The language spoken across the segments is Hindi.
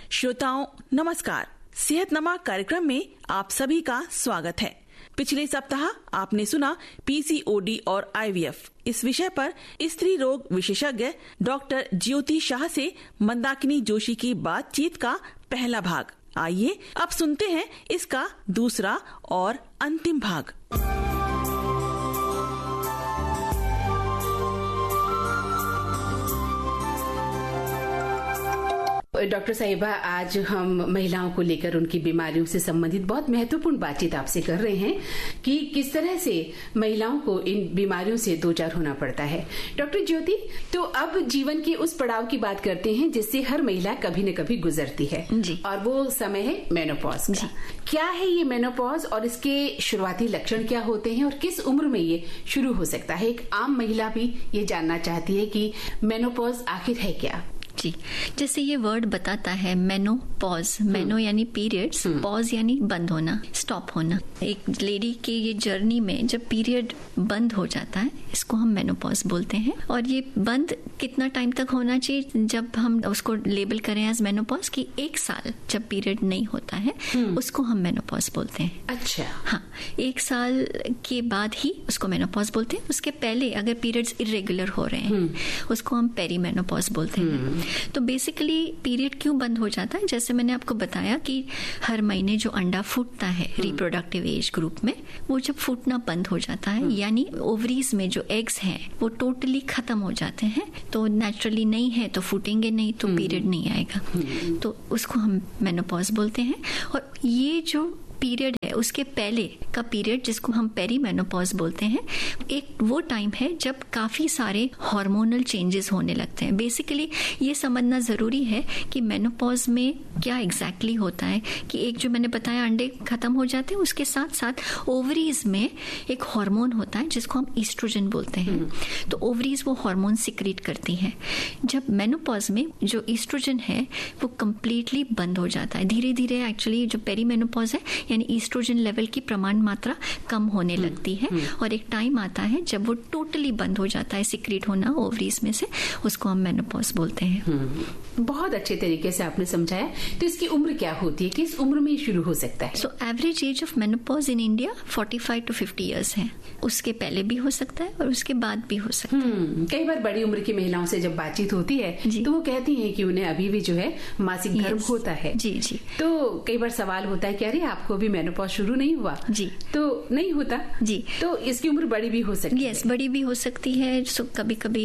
श्रोताओं नमस्कार। सेहतनमा कार्यक्रम में आप सभी का स्वागत है। पिछले सप्ताह आपने सुना पीसीओडी और आईवीएफ इस विषय पर स्त्री रोग विशेषज्ञ डॉक्टर ज्योति शाह से मंदाकिनी जोशी की बातचीत का पहला भाग। आइए अब सुनते हैं इसका दूसरा और अंतिम भाग। डॉक्टर साहिबा, आज हम महिलाओं को लेकर उनकी बीमारियों से संबंधित बहुत महत्वपूर्ण बातचीत आपसे कर रहे हैं कि किस तरह से महिलाओं को इन बीमारियों से दो चार होना पड़ता है। डॉक्टर ज्योति, तो अब जीवन के उस पड़ाव की बात करते हैं जिससे हर महिला कभी न कभी गुजरती है जी। और वो समय है मेनोपॉज का। क्या है ये मेनोपॉज और इसके शुरुआती लक्षण क्या होते हैं और किस उम्र में ये शुरू हो सकता है? एक आम महिला भी ये जानना चाहती है कि मेनोपॉज आखिर है क्या। जी, जैसे ये वर्ड बताता है मेनोपॉज, मेनो यानी पीरियड्स, पॉज यानी बंद होना, स्टॉप होना। एक लेडी के ये जर्नी में जब पीरियड बंद हो जाता है, इसको हम मेनोपॉज बोलते हैं। और ये बंद कितना टाइम तक होना चाहिए? जब हम उसको लेबल करें एज मेनोपॉज कि 1 साल जब पीरियड नहीं होता है, उसको हम मेनोपॉज बोलते हैं। अच्छा। हाँ, 1 साल के बाद ही उसको मेनोपॉज बोलते हैं। उसके पहले अगर पीरियड्स इरेगुलर हो रहे हैं, उसको हम पेरीमेनोपॉज बोलते हैं। तो बेसिकली पीरियड क्यों बंद हो जाता है? जैसे मैंने आपको बताया कि हर महीने जो अंडा फूटता है रिप्रोडक्टिव एज ग्रुप में, वो जब फूटना बंद हो जाता है, यानी ओवरीज में जो एग्स हैं वो टोटली खत्म हो जाते हैं, तो नेचुरली नहीं है तो फूटेंगे नहीं, तो पीरियड नहीं आएगा, तो उसको हम मेनोपॉज बोलते हैं। और ये जो पीरियड है उसके पहले का पीरियड, जिसको हम पेरीमेनोपॉज बोलते हैं, एक वो टाइम है जब काफी सारे हार्मोनल चेंजेस होने लगते हैं। बेसिकली ये समझना जरूरी है कि मेनोपॉज में क्या एग्जैक्टली होता है कि एक जो मैंने बताया अंडे खत्म हो जाते हैं, उसके साथ साथ ओवरीज में एक हार्मोन होता है जिसको हम ईस्ट्रोजन बोलते हैं। तो ओवरीज वो हार्मोन सिक्रीट करती हैं। जब मेनोपॉज में जो ईस्ट्रोजन है वो कंप्लीटली बंद हो जाता है, धीरे धीरे एक्चुअली जो पेरीमेनोपॉज है यानी ईस्ट्रोजन लेवल की प्रमाण मात्रा कम होने लगती है, और एक टाइम आता है जब वो टोटली बंद हो जाता है सिक्रीट होना ओवरीज में से, उसको हम मेनोपॉज बोलते हैं। बहुत अच्छे तरीके से आपने समझाया। तो इसकी उम्र क्या होती है, किस उम्र में शुरू हो सकता है? So average age of menopause in India 45 to 50 years है। उसके पहले भी हो सकता है और उसके बाद भी हो सकता है। कई बार बड़ी उम्र की महिलाओं से जब बातचीत होती है तो वो कहती हैं कि उन्हें अभी भी जो है मासिक धर्म होता है। जी जी। तो कई बार सवाल होता है कि अरे आपको भी मेनोपॉज शुरू नहीं हुआ? जी। तो नहीं होता जी। तो इसकी उम्र बड़ी भी हो सकती है? यस, बड़ी भी हो सकती है। सो कभी कभी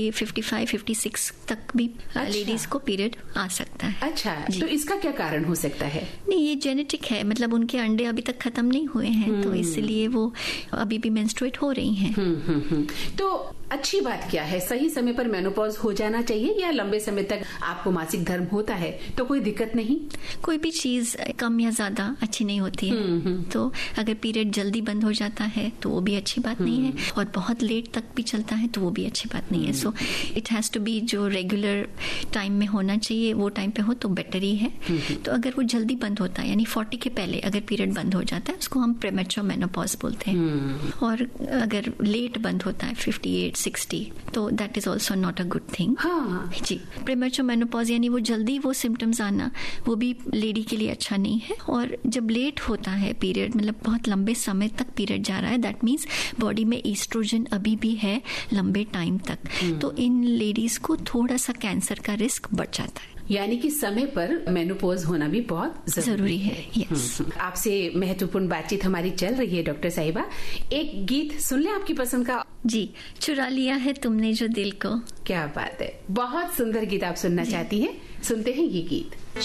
55-56 तक भी लेडीज को पीरियड आ सकता है। अच्छा, तो इसका क्या कारण हो सकता है? नहीं, ये जेनेटिक है, मतलब उनके अंडे अभी तक खत्म नहीं हुए हैं, तो इसलिए वो अभी भी मेंस्ट्रुएट हो रही हैं। तो अच्छी बात क्या है, सही समय पर मेनोपॉज हो जाना चाहिए या लंबे समय तक आपको मासिक धर्म होता है तो कोई दिक्कत नहीं? कोई भी चीज कम या ज्यादा अच्छी नहीं होती है। तो अगर पीरियड जल्दी बंद हो जाता है तो वो भी अच्छी बात नहीं है, और बहुत लेट तक भी चलता है तो वो भी अच्छी बात नहीं है। So it has to be जो रेगुलर टाइम में होना चाहिए वो टाइम पे हो तो बेटर ही है। तो अगर वो जल्दी बंद होता है यानी 40 के पहले अगर पीरियड बंद हो जाता है, उसको हम प्रीमेच्योर मेनोपॉज बोलते हैं। और अगर लेट बंद होता है 58-60, तो that is also not a good thing. Ji, premature menopause यानी वो जल्दी वो सिम्टम्स आना, वो भी लेडी के लिए अच्छा नहीं है। और जब लेट होता है पीरियड, मतलब बहुत लंबे समय तक पीरियड जा रहा है, दैट मीन्स बॉडी में ईस्ट्रोजन अभी भी है लंबे टाइम तक, तो इन लेडीज को थोड़ा सा कैंसर का रिस्क बढ़ जाता है। यानी कि समय पर मेनोपॉज होना भी बहुत जरूरी है। यस। आपसे महत्वपूर्ण बातचीत हमारी चल रही है डॉक्टर साहिबा। एक गीत सुन ले आपकी पसंद का। जी, चुरा लिया है तुमने जो दिल को। क्या बात है, बहुत सुंदर गीत आप सुनना चाहती हैं। सुनते हैं ये गीत।